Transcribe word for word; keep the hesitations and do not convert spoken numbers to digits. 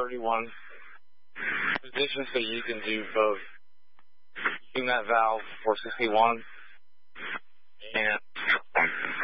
thirty-one positions so you can do both Q M A T valve four sixty-one and